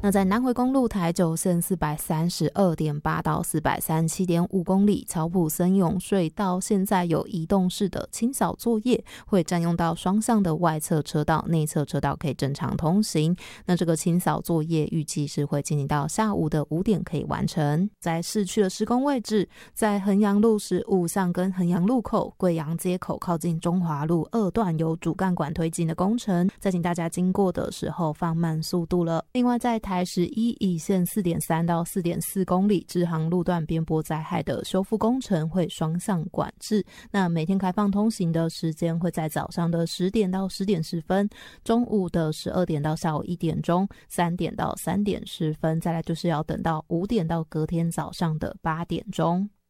那在南回公路台九线 432.8 到 437.5 公里，草埔森永隧道现在有移动式的清扫作业，会占用到双向的外侧车道，内侧车道可以正常通行。那这个清扫作业预计是会进行到下午的5点可以完成。在市区的施工位置，在衡阳路15巷跟衡阳路口、贵阳街口靠近中华路2段有主干管推进的工程，再请大家经过的时候放慢速度了。另外在台11乙线 4.3 到 4.4 公里支航路段边坡灾害的修复工程会双向管制，那每天开放通行的时间会在早上的10点到10点10分，中午的12点到下午1点钟，3点到3点10分，再来就是要等到5点到隔天早上的8点钟。